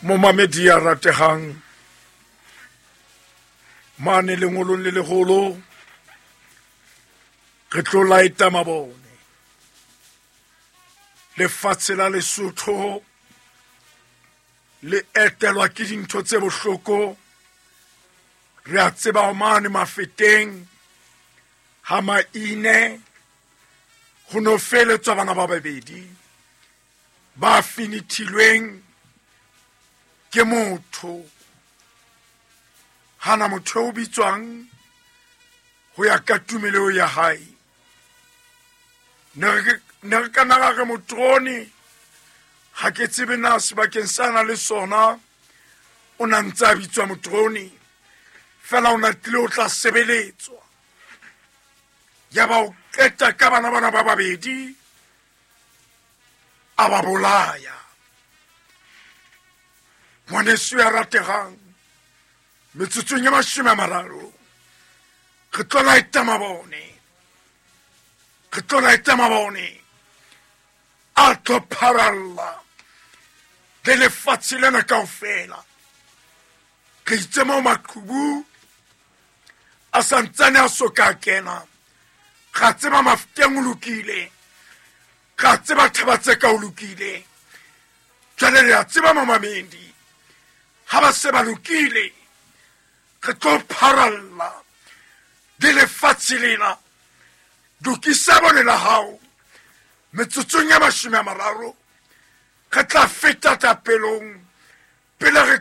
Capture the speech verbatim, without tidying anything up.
Momamedi ya ratehang mane lengolong le leholo re tlo laeta mabone lefatshe la Lesotho le etelwa ke dintho tse bohloko re a tseba ho mane mafeteng ha maine ho no feletswa bana ba babedi ba finithilweng ke motho hana motho o bitswang ho ya ka tumelo ya hae ne re ka naga re motroni ha ke tsebe na sebakeng sana le sona o na ntse a bitswa motroni fela o na tlile o tla sebeletswa ya ba o qeta ka bana bana ba babedi a ba bolaya ngwaneso ya ratehang metsotsong ya mashome a mararo re tlo laeta mabone re tlo laeta mabone a tlo pharalla le lefatshe lena kaofela re itse moo maqhubu a santsane a soka a kena ga tseba mafuteng o lokile ga tseba thaba tse ka o lokile jwale re a tseba Momamedi ha ba se ba lokile re tlo pharalla le lefatshe lena lokisa bone la hao metsotsong ya mashome a mararo re tla feta tapelong pele re